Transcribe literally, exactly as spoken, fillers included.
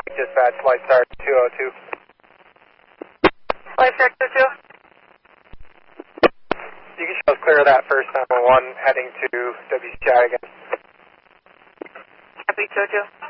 Dispatch, Flight Start two oh two. Flight Start two oh two. You can show us clear of that first number one, heading to W C I again. Copy two oh two.